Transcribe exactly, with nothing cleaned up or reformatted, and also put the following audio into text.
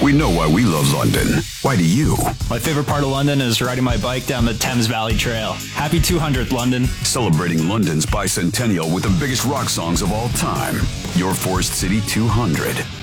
We know why we love London. Why do you? My favorite part of London is riding my bike down the Thames Valley Trail. Happy two hundredth, London. Celebrating London's bicentennial with the biggest rock songs of all time. Your Forest City two hundred.